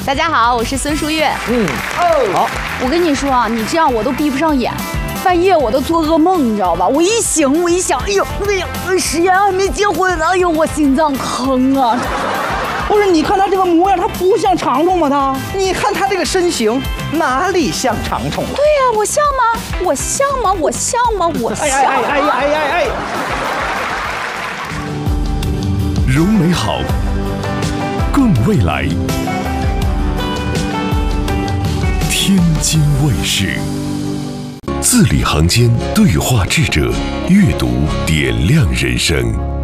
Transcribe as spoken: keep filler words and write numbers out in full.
大家好，我是孙淑月。 嗯，哦，好。 我跟你说啊，你这样我都闭不上眼，半夜我都做噩梦，你知道吧？我一醒，我一想，哎呦，哎呀，石岩还没结婚呢，哎呦，我心脏疼啊！ 不是，你看他这个模样，他不像长虫吗？他，你看他这个身形，哪里像长虫了？ 对呀、啊，我像吗？我像吗？我像吗？我像。哎哎哎哎哎哎哎！ 如美好，更未来。天津卫视，字里行间对话智者，阅读点亮人生。